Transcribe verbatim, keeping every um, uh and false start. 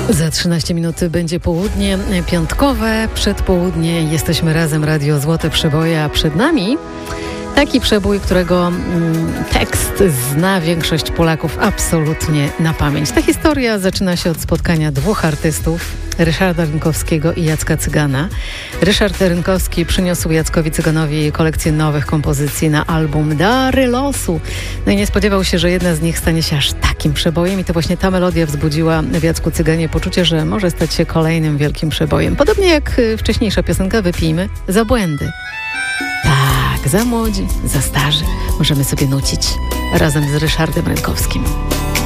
Za trzynaście minut będzie południe piątkowe. Przed południe jesteśmy razem, Radio Złote Przeboje, a przed nami taki przebój, którego mm, tekst zna większość Polaków absolutnie na pamięć. Ta historia zaczyna się od spotkania dwóch artystów, Ryszarda Rynkowskiego i Jacka Cygana. Ryszard Rynkowski przyniósł Jackowi Cyganowi kolekcję nowych kompozycji na album Dary Losu. No i nie spodziewał się, że jedna z nich stanie się aż takim przebojem i to właśnie ta melodia wzbudziła w Jacku Cyganie poczucie, że może stać się kolejnym wielkim przebojem. Podobnie jak wcześniejsza piosenka Wypijmy za błędy. Tak, za młodzi, za starzy możemy sobie nucić razem z Ryszardem Rynkowskim.